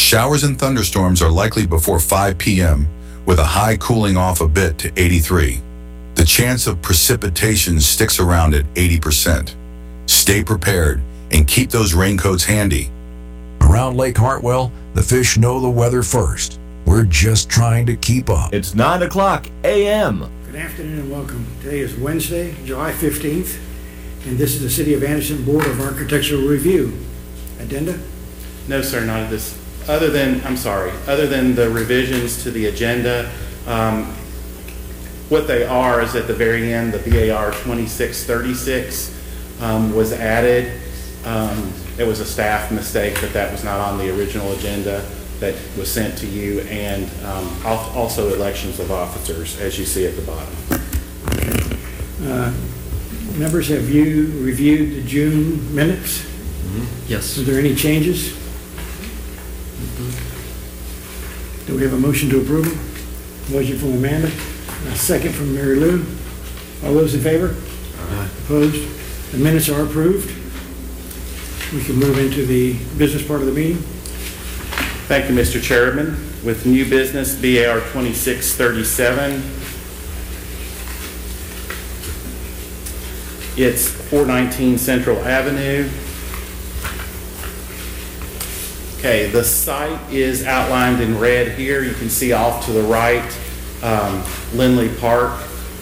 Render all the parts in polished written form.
Showers and thunderstorms are likely before 5 p.m., with a high cooling off a bit to 83. The chance of precipitation sticks around at 80%. Stay prepared and keep those raincoats handy. Around Lake Hartwell, the fish know the weather first. We're just trying to keep up. It's 9 o'clock a.m. Good afternoon and welcome. Today is Wednesday, July 15th, and this is the City of Anderson Board of Architectural Review. Addenda? No, sir, not at this. Other than the revisions to the agenda, what they are is at the very end, the BAR 2636 was added. It was a staff mistake, but that was not on the original agenda that was sent to you, and also elections of officers, as you see at the bottom. Members, have you reviewed the June minutes? Yes. Are there any changes? Do we have a motion to approve them? Motion from Amanda, a second from Mary Lou. All those in favor? Aye. Opposed? The minutes are approved. We can move into the business part of the meeting. Thank you, Mr. Chairman. With new business, BAR 2637. It's 419 Central Avenue. Okay, the site is outlined in red here. You can see off to the right, Lindley Park,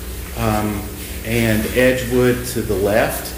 and Edgewood to the left.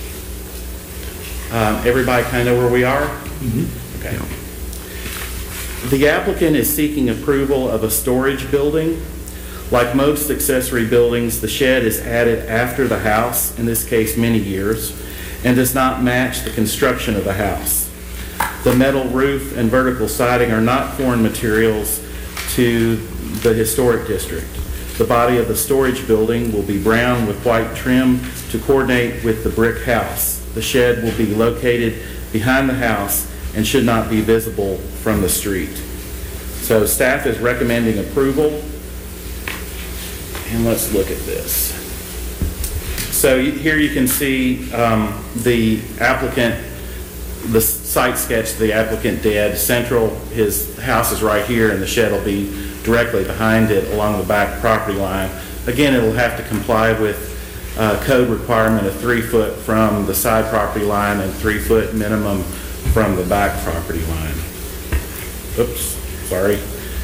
Everybody kind of know where we are? Mm-hmm. Okay. The applicant is seeking approval of a storage building. Like most accessory buildings, the shed is added after the house, in this case many years, and does not match the construction of the house. The metal roof and vertical siding are not foreign materials to the historic district. The body of the storage building will be brown with white trim to coordinate with the brick house. The shed will be located behind the house and should not be visible from the street. So staff is recommending approval. And let's look at this. So here you can see the applicant, the site sketch the applicant did. Central, his house is right here and the shed will be directly behind it along the back property line. Again, it'll have to comply with code requirement of 3 foot from the side property line and 3 foot minimum from the back property line. Oops, sorry.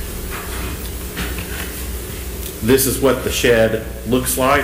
This is what the shed looks like.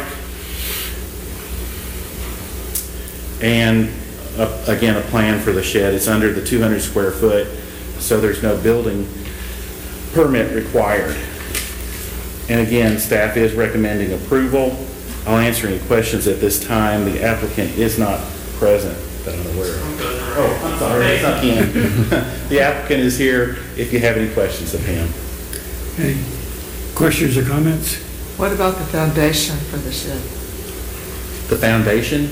And again, a plan for the shed. It's under the 200 square foot, so there's no building permit required. And again, staff is recommending approval. I'll answer any questions at this time. The applicant is not present that I'm aware of. Oh, I'm sorry, it's not him. The applicant is here if you have any questions of him. Okay. Questions or comments? What about the foundation for the shed? The foundation?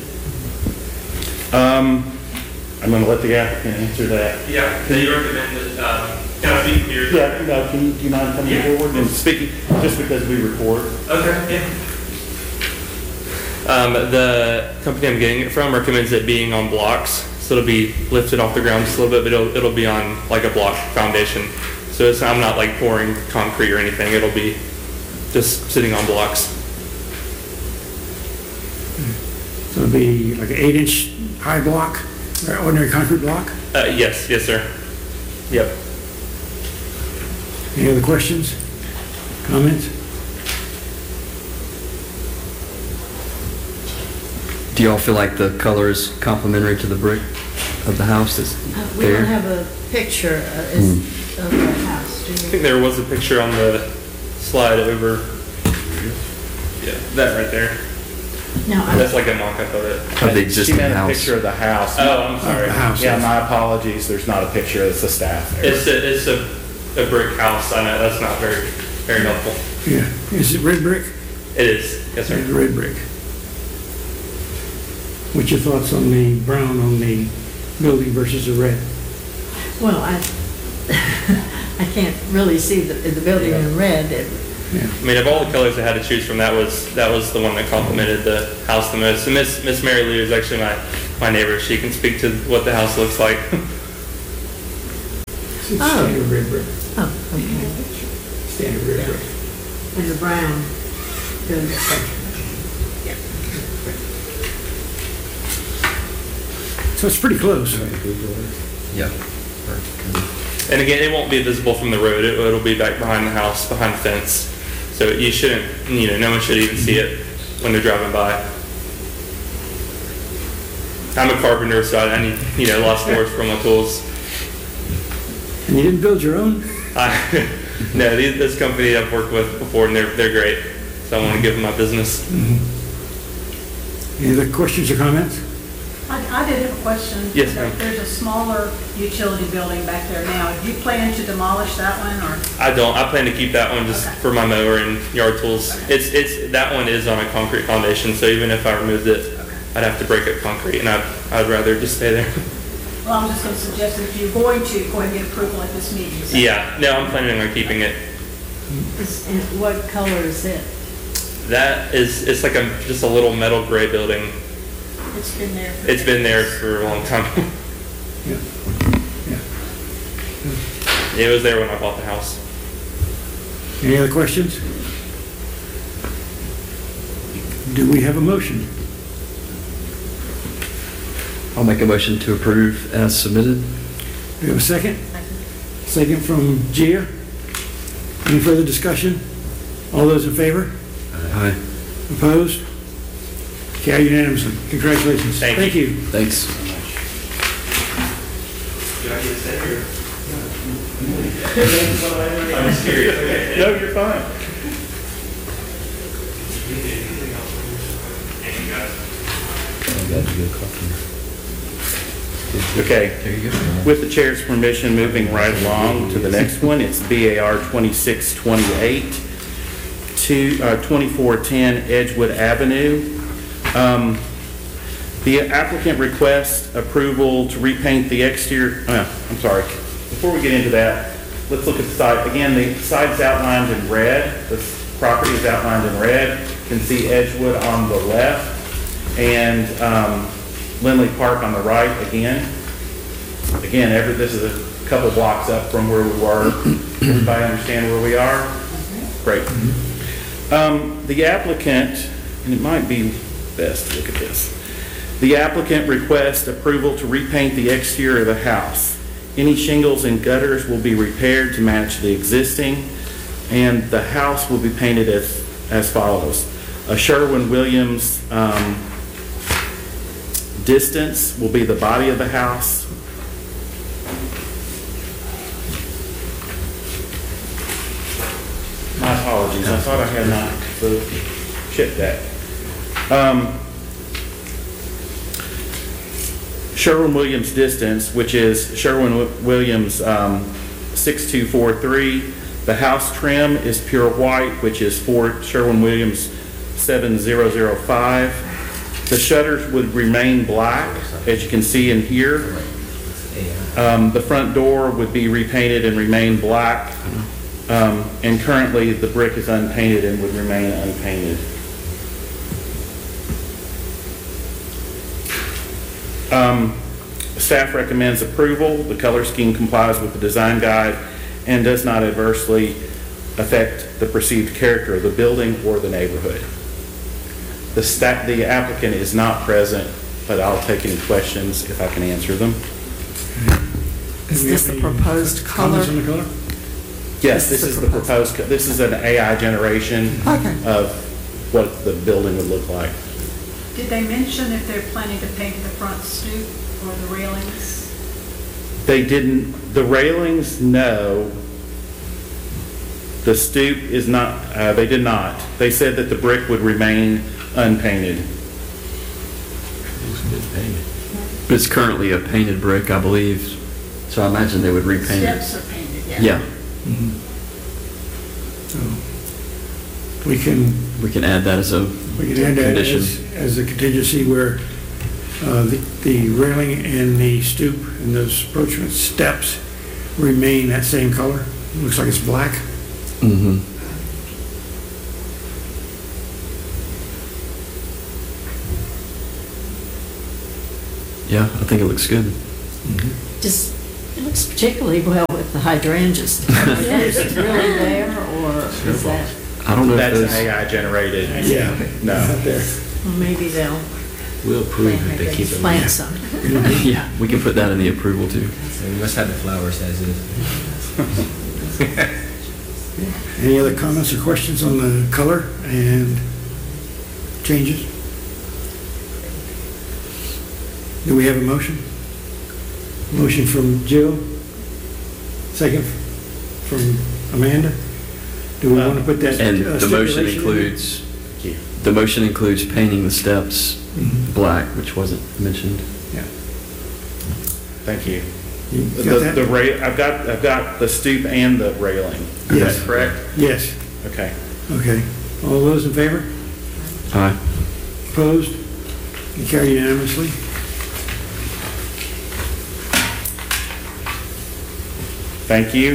I'm going to let the applicant answer that. Yeah, they recommend that, can I speak here? Yeah, no, do you mind coming forward and speaking, just because we record? Okay, yeah. The company I'm getting it from recommends it being on blocks, so it'll be lifted off the ground just a little bit, but it'll be on like a block foundation. So I'm not like pouring concrete or anything. It'll be just sitting on blocks. So it'll be like an 8-inch high block, or ordinary concrete block? Yes, sir. Yep. Any other questions? Comments? Do y'all feel like the color is complementary to the brick of the house that's We there? don't have a picture of the house, do I you? think there was a picture on the slide over. Yeah, that right there. No, That's like a mock-up of it. Of the existing She meant a house? picture of the house. Oh, I'm sorry. The house. Yeah, my apologies. There's not a picture. It's the staff. It's a brick house. I know that's not very helpful. Yeah. Is it red brick? It is. Yes, It's sir. red brick. What's your thoughts on the brown on the building versus the red? well, I can't really see the building in red. I mean, of all the colors I had to choose from, that was the one that complemented the house the most. And Miss Mary Lou is actually my neighbor. She can speak to what the house looks like. It's standard red brick. Oh, okay. Standard red brick. And the brown goes. So it's pretty close. Yeah. And again, it won't be visible from the road. It'll be back behind the house, behind the fence. So you shouldn't, no one should even see it when they're driving by. I'm a carpenter, so I need, lots of doors for my tools. And you didn't build your own? No, this company I've worked with before, and they're great. So I want to give them my business. Any other questions or comments? I did have a question. Yes, ma'am. There's a smaller utility building back there now. Do you plan to demolish that one, or? I don't. I plan to keep that one just Okay. for my mower and yard tools. It's that one is on a concrete foundation, so even if I removed it, I'd have to break up concrete, and I'd rather just stay there. Well, I'm just going to suggest that if you're going to, go ahead and get approval at this meeting. So- Yeah, no, I'm planning on keeping it. And what color is it? That is, it's like just a little metal gray building. It's been there. It's been there for a long time. Yeah. It was there when I bought the house. Any other questions? Do we have a motion? I'll make a motion to approve as submitted. Do we have a second? Second from Gia. Any further discussion? All those in favor? Aye. Opposed? Carried unanimously. Congratulations. Thank you. Thanks. I'm just curious. Okay. No, you're fine. Okay. There you go. With the chair's permission, moving right along to the next one, it's BAR 2628, 2410 Edgewood Avenue. The applicant requests approval to repaint the exterior, I'm sorry, before we get into that, let's look at the site. Again, the site's outlined in red, the property is outlined in red. You can see Edgewood on the left and Lindley Park on the right again. Again, this is a couple blocks up from where we were. Everybody understand where we are? Great. The applicant, and it might be best to look at this. The applicant requests approval to repaint the exterior of the house. Any shingles and gutters will be repaired to match the existing, and the house will be painted as follows. A Sherwin-Williams distance will be the body of the house. My apologies, I thought I had not checked that. Sherwin-Williams distance, which is Sherwin-Williams 6243. The house trim is pure white, which is for Sherwin-Williams 7005. The shutters would remain black, as you can see in here. The front door would be repainted and remain black. And currently, the brick is unpainted and would remain unpainted. Staff recommends approval. The color scheme complies with the design guide and does not adversely affect the perceived character of the building or the neighborhood. The applicant is not present, but I'll take any questions if I can answer them. Is this the proposed color? Comments on the color? Yes, this is the proposed, this is an AI generation Okay. of what the building would look like. Did they mention if they're planning to paint the front stoop or the railings? They didn't, the railings, no. The stoop is not, they did not. They said that the brick would remain unpainted. But it's currently a painted brick, I believe. So I imagine they would repaint it. Steps are painted, yeah. Yeah, So we can add that as a add that condition. as a contingency where the railing and the stoop and those approachment steps remain that same color. Looks like it's black. Mm-hmm. Yeah, I think it looks good. Just, looks particularly well with the hydrangeas. Are those really there, or is that, I don't know if That's those, AI generated. Yeah. No. Out there. well, maybe they'll We'll approve if they keep them. plant some. yeah, we can put that in the approval too. We must have the flowers as is. Any other comments or questions on the color and changes? Do we have a motion? Motion from Jill, second from Amanda. Do we want to put that And the motion stipulation in? includes, the motion includes painting the steps black, which wasn't mentioned. Thank you. You got that? I've got the stoop and the railing. Is Yes. that correct? Yes, Okay. okay. All those in favor? Aye. Opposed? You carry unanimously. Thank you.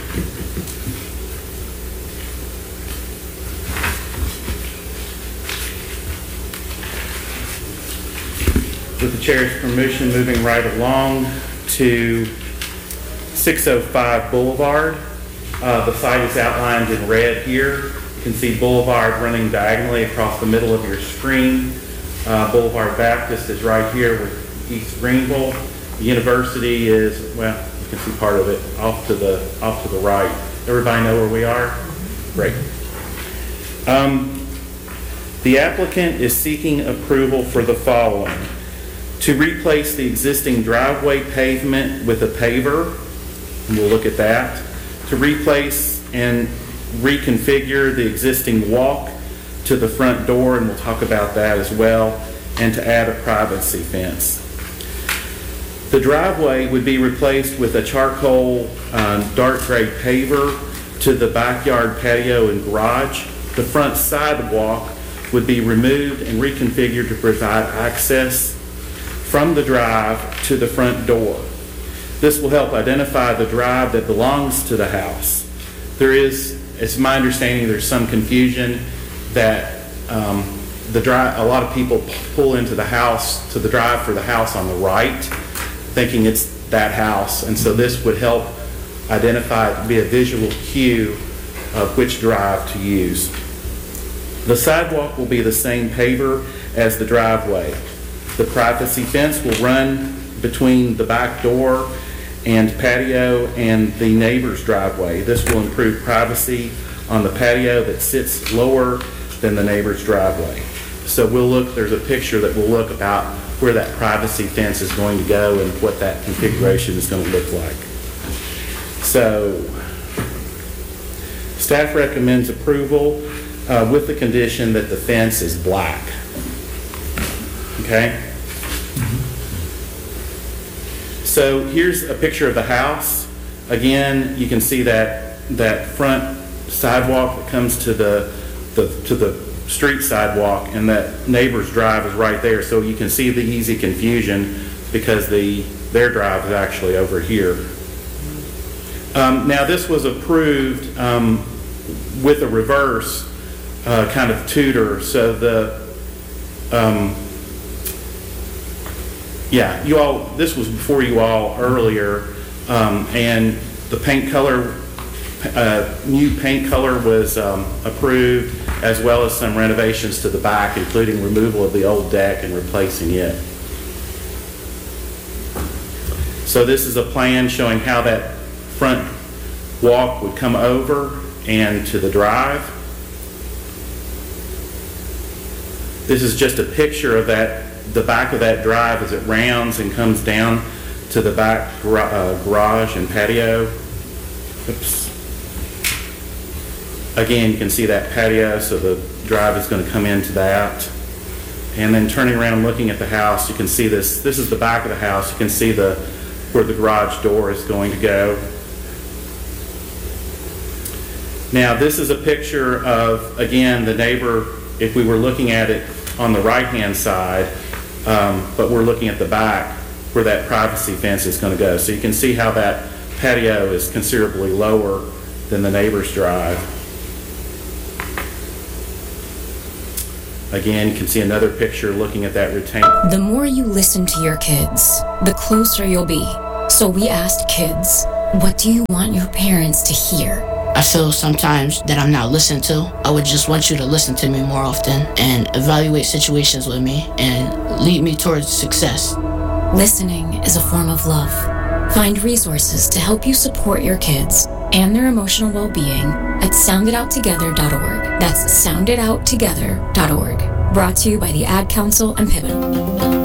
With the chair's permission, moving right along to 605 Boulevard. The site is outlined in red here. You can see Boulevard running diagonally across the middle of your screen. Boulevard Baptist is right here with East Greenville. The university is, well, you can see part of it off to the right. Everybody know where we are? Great. The applicant is seeking approval for the following: to replace the existing driveway pavement with a paver, and we'll look at that. To replace and reconfigure the existing walk to the front door, and we'll talk about that as well, and to add a privacy fence. The driveway would be replaced with a charcoal dark gray paver to the backyard patio and garage. The front sidewalk would be removed and reconfigured to provide access from the drive to the front door. This will help identify the drive that belongs to the house. There is, it's my understanding, there's some confusion that a lot of people pull into the house, to the drive for the house on the right, thinking it's that house. And so this would help identify, be a visual cue of which drive to use. The sidewalk will be the same paver as the driveway. The privacy fence will run between the back door and patio and the neighbor's driveway. This will improve privacy on the patio that sits lower than the neighbor's driveway. So we'll look, there's a picture that will look about where that privacy fence is going to go and what that configuration is going to look like. So staff recommends approval with the condition that the fence is black. Okay? So here's a picture of the house. Again, you can see that front sidewalk that comes to the street sidewalk, and that neighbor's drive is right there. So you can see the easy confusion because their drive is actually over here. Now this was approved with a reverse kind of tutor. So you all, this was before you all earlier, and the paint color, new paint color was approved, as well as some renovations to the back, including removal of the old deck and replacing it. So this is a plan showing how that front walk would come over and to the drive. This is just a picture of the back of that drive as it rounds and comes down to the back garage and patio. Oops. Again, you can see that patio, so the drive is going to come into that. And then turning around and looking at the house, you can see this. This is the back of the house. You can see where the garage door is going to go. Now, this is a picture of, again, the neighbor, if we were looking at it on the right-hand side, but we're looking at the back where that privacy fence is going to go. So you can see how that patio is considerably lower than the neighbor's drive. Again, you can see another picture looking at that retaining. The more you listen to your kids, the closer you'll be. So So we asked kids, what do you want your parents to hear? I feel sometimes that I'm not listened to. I would just want you to listen to me more often and evaluate situations with me and lead me towards success. Listening is a form of love. Find resources to help you support your kids and their emotional well-being at soundidouttogether.org. That's soundidouttogether.org. Brought to you by the Ad Council and Pippin.